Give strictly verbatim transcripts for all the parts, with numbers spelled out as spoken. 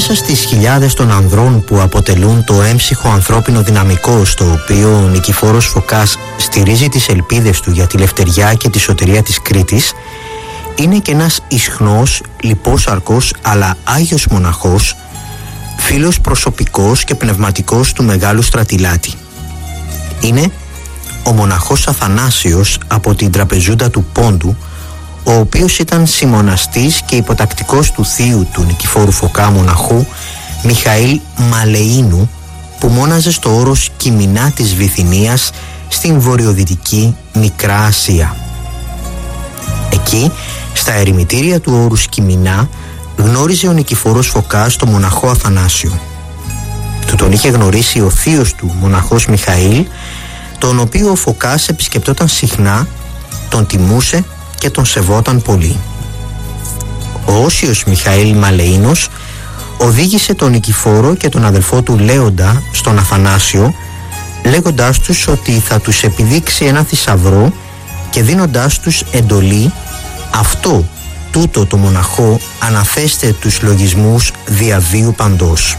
Ανάμεσα στις χιλιάδες των ανδρών που αποτελούν το έμψυχο ανθρώπινο δυναμικό στο οποίο ο Νικηφόρος Φωκάς στηρίζει τις ελπίδες του για τη λευτεριά και τη σωτηρία της Κρήτης, είναι και ένας ισχνός, λιπόσαρκος αλλά άγιος μοναχός, φίλος προσωπικός και πνευματικός του μεγάλου στρατηλάτη. Είναι ο μοναχός Αθανάσιος από την τραπεζούντα του Πόντου, ο οποίος ήταν συμμοναστής και υποτακτικός του θείου του Νικηφόρου Φωκά μοναχού Μιχαήλ Μαλεΐνου, που μόναζε στο όρος Κιμινά της Βυθινίας στην βορειοδυτική Μικρά Ασία. Εκεί, στα ερημητήρια του όρους Κιμινά, γνώριζε ο Νικηφόρος Φωκάς τον μοναχό Αθανάσιο. Του τον είχε γνωρίσει ο θείος του μοναχός Μιχαήλ, τον οποίο ο Φωκάς επισκεπτόταν συχνά, τον τιμούσε και τον σεβόταν πολύ. Ο όσιος Μιχαήλ Μαλεΐνος οδήγησε τον Νικηφόρο και τον αδελφό του Λέοντα στον Αθανάσιο, λέγοντάς τους ότι θα τους επιδείξει ένα θησαυρό και δίνοντάς τους εντολή αυτό τούτο το μοναχό αναθέστε τους λογισμούς διαβίου παντός.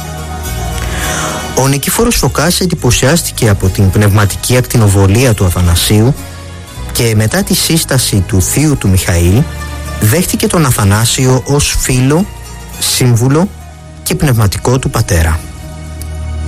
Ο Νικηφόρος Φωκάς εντυπωσιάστηκε από την πνευματική ακτινοβολία του Αθανασίου και μετά τη σύσταση του θείου του Μιχαήλ δέχτηκε τον Αθανάσιο ως φίλο, σύμβουλο και πνευματικό του πατέρα.